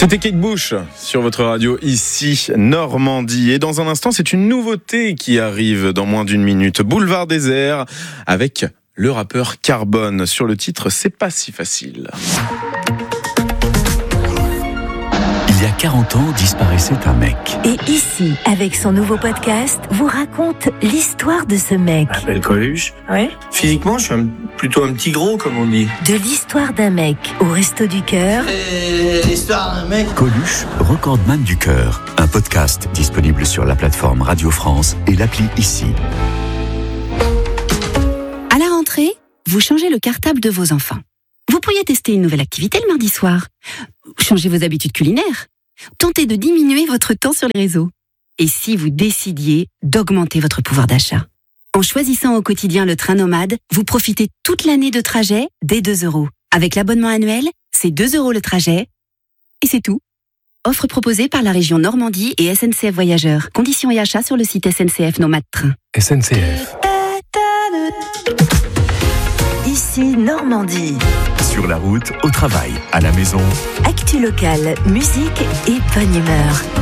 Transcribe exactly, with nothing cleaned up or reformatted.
C'était Kate Bush sur votre radio ici, Normandie. Et dans un instant, c'est une nouveauté qui arrive dans moins d'une minute. Boulevard Désert avec le rappeur Carbone. Sur le titre, c'est pas si facile. Il y a quarante ans, disparaissait un mec. Et ici, avec son nouveau podcast, vous raconte l'histoire de ce mec. Je m'appelle Coluche. Ouais. Physiquement, je suis un, plutôt un petit gros, comme on dit. De l'histoire d'un mec au Resto du Cœur. Et l'histoire d'un mec. Coluche, recordman du cœur. Un podcast disponible sur la plateforme Radio France et l'appli Ici. À la rentrée, vous changez le cartable de vos enfants. Vous pourriez tester une nouvelle activité le mardi soir. Changez vos habitudes culinaires. Tentez de diminuer votre temps sur les réseaux. Et si vous décidiez d'augmenter votre pouvoir d'achat? En choisissant au quotidien le train nomade, vous profitez toute l'année de trajet dès deux euros. Avec l'abonnement annuel, c'est deux euros le trajet. Et c'est tout. Offre proposée par la région Normandie et S N C F Voyageurs. Conditions et achats sur le site S N C F Nomade Train. S N C F. Ici, Normandie. Sur la route, au travail, à la maison. Actu locale, musique et bonne humeur.